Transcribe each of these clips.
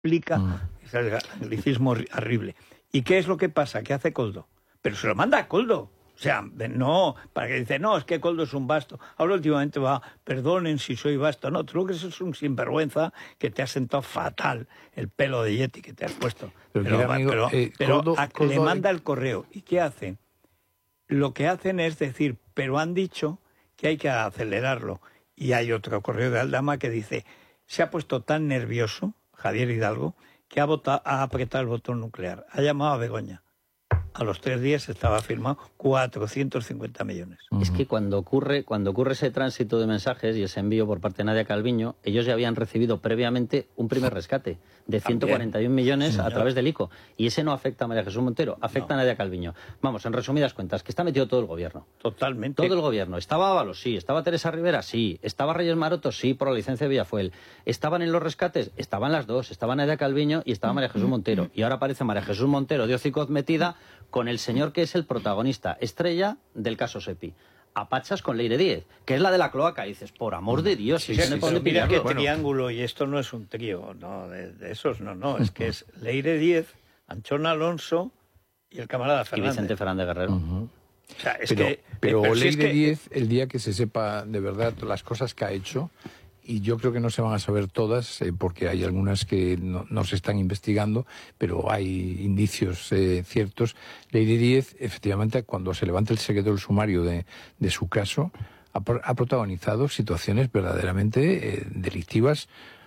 explica, es el anglicismo horrible. ¿Y qué es lo que pasa? ¿Qué hace Koldo? Pero se lo manda a Koldo. O sea, no, para que dice, no, es que Koldo es un basto. Ahora últimamente va, perdonen si soy basto. No, tú lo que es un sinvergüenza que te has sentado fatal el pelo de Yeti que te has puesto. Pero Koldo, le manda el correo. ¿Y qué hacen? Lo que hacen es decir, pero han dicho que hay que acelerarlo. Y hay otro correo de Aldama que dice, se ha puesto tan nervioso, Javier Hidalgo, que ha apretado el botón nuclear. Ha llamado a Begoña. A los 3 días estaba firmado 450 millones. Es que cuando ocurre ese tránsito de mensajes y ese envío por parte de Nadia Calviño, ellos ya habían recibido previamente un primer rescate de 141 millones a través del ICO. Y ese no afecta a María Jesús Montero, afecta a Nadia Calviño. Vamos, en resumidas cuentas, que está metido todo el gobierno. Totalmente. Todo el gobierno. Estaba Ábalos, sí. Estaba Teresa Rivera, sí. Estaba Reyes Maroto, sí, por la licencia de Villafuel. Estaban en los rescates, estaban las dos. Estaba Nadia Calviño y estaba María Jesús Montero. Y ahora aparece María Jesús Montero de hocico metida con el señor que es el protagonista estrella del caso Sepi. A pachas con Leire Díez, que es la de la cloaca. Y dices, por amor de Dios, si se pone mira qué triángulo, y esto no es un trío, no, de esos, no, es que es Leire Díez, Anchón Alonso y el camarada Fernández. Y Vicente Fernández Guerrero. O sea, pero Leire Díez, el día que se sepa de verdad las cosas que ha hecho, y yo creo que no se van a saber todas, porque hay algunas que no se están investigando, pero hay indicios ciertos. Leire Díez, efectivamente, cuando se levanta el secreto del sumario de su caso, ha protagonizado situaciones verdaderamente delictivas.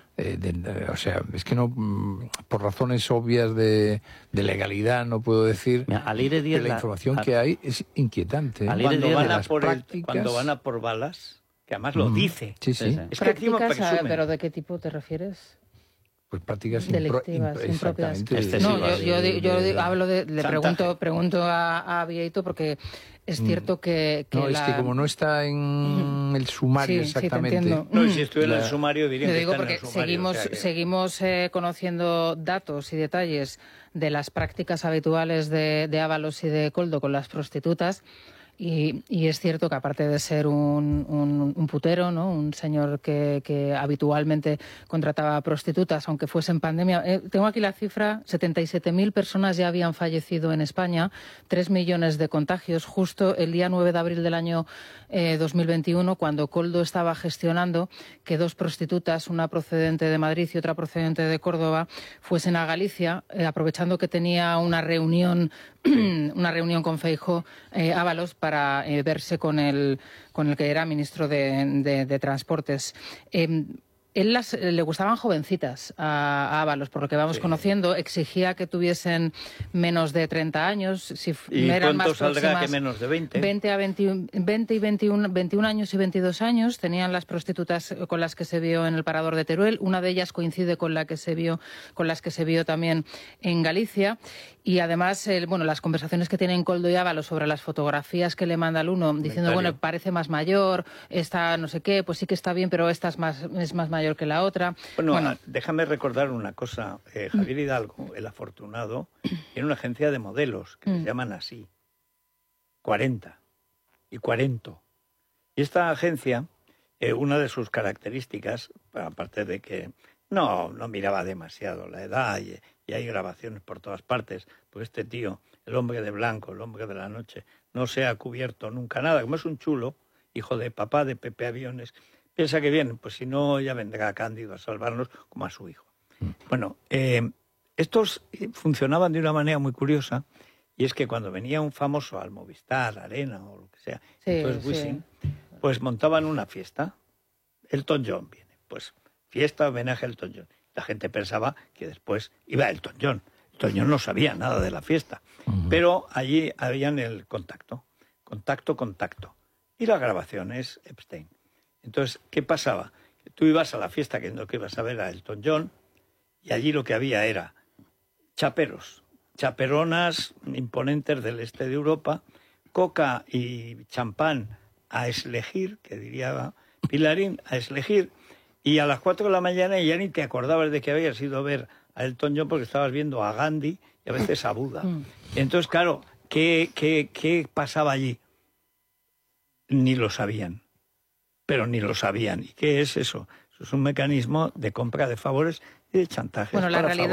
O sea, es que no, por razones obvias de legalidad, no puedo decir. Mira, a Leire Díez, la información que hay es inquietante. Cuando van a por balas, que además lo dice. Sí. Es que prácticas, ¿pero de qué tipo te refieres? Pues prácticas delictivas, impropias. Yo hablo pregunto a Vieito porque es cierto que es que como no está en el sumario exactamente. Sí, te entiendo. No, y si estuviera en el sumario diría que está en el sumario. Seguimos conociendo datos y detalles de las prácticas habituales de Ábalos y de Koldo con las prostitutas. Y es cierto que aparte de ser un putero, ¿no? Un señor que habitualmente contrataba prostitutas, aunque fuese en pandemia. Tengo aquí la cifra, 77.000 personas ya habían fallecido en España, 3 millones de contagios. Justo el día 9 de abril del año 2021, cuando Koldo estaba gestionando que 2 prostitutas, una procedente de Madrid y otra procedente de Córdoba, fuesen a Galicia, aprovechando que tenía una reunión con Feijóo, Ábalos, para verse con el que era ministro de Transportes. Le gustaban jovencitas a Ábalos, por lo que vamos conociendo. Exigía que tuviesen menos de 30 años. ¿Y eran cuánto saldrá que menos de 20? 20 y 21 años y 22 años tenían las prostitutas con las que se vio en el Parador de Teruel. Una de ellas coincide con las que se vio también en Galicia. Y además, las conversaciones que tienen Koldo y Ábalos sobre las fotografías que le manda el uno, diciendo, parece más mayor, esta no sé qué, pues sí que está bien, pero esta es más mayor que la otra. Bueno, déjame recordar una cosa. Javier Hidalgo, el afortunado, tiene una agencia de modelos que se llaman así. 40 y 40. Y esta agencia, una de sus características, aparte de que no miraba demasiado la edad y hay grabaciones por todas partes, pues este tío, el hombre de blanco, el hombre de la noche, no se ha cubierto nunca nada. Como es un chulo, hijo de papá de Pepe Aviones, piensa que bien, pues si no ya vendrá Cándido a salvarnos como a su hijo. Bueno, estos funcionaban de una manera muy curiosa, y es que cuando venía un famoso al Movistar, Arena o lo que sea, entonces Wisin, pues montaban una fiesta. Elton John viene, pues fiesta, homenaje a Elton John. La gente pensaba que después iba Elton John. Elton John no sabía nada de la fiesta, pero allí habían el contacto. Y la grabación es Epstein. Entonces, ¿qué pasaba? Que tú ibas a la fiesta que no que ibas a ver a Elton John, y allí lo que había era chaperonas imponentes del este de Europa, coca y champán a elegir, que diría Pilarín, a elegir, y a las 4 de la mañana ya ni te acordabas de que habías ido a ver a Elton John porque estabas viendo a Gandhi y a veces a Buda. Entonces, claro, ¿qué pasaba allí? Ni lo sabían. Pero ni lo sabían. ¿Y qué es eso? Eso es un mecanismo de compra de favores y de chantajes. Bueno, la para realidad